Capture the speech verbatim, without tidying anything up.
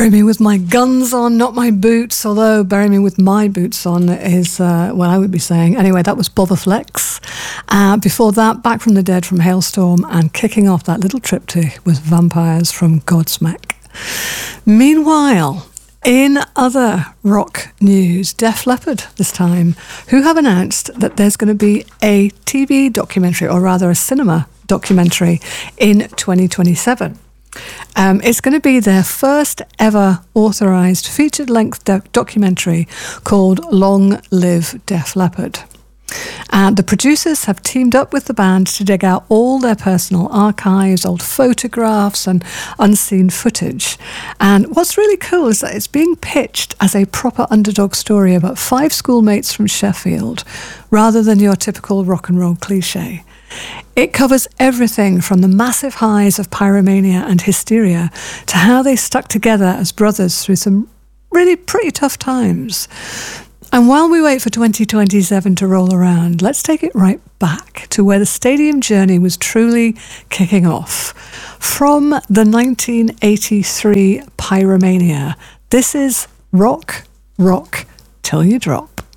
Bury Me With My Guns On, Not My Boots, although Bury Me With My Boots On is uh, what I would be saying. Anyway, that was Botherflex. Uh, before that, Back From The Dead from Hailstorm, and kicking off that little triptych was Vampires from Godsmack. Meanwhile, in other rock news, Def Leppard this time, who have announced that there's going to be a T V documentary, or rather a cinema documentary, in twenty twenty-seven. Um, it's going to be their first ever authorised featured-length doc- documentary called Long Live Def Leppard. And the producers have teamed up with the band to dig out all their personal archives, old photographs and unseen footage. And what's really cool is that it's being pitched as a proper underdog story about five schoolmates from Sheffield, rather than your typical rock and roll cliche. It covers everything from the massive highs of pyromania and hysteria to how they stuck together as brothers through some really pretty tough times. And while we wait for twenty twenty-seven to roll around, let's take it right back to where the stadium journey was truly kicking off. From the nineteen eighty-three Pyromania, this is Rock, Rock Till You Drop.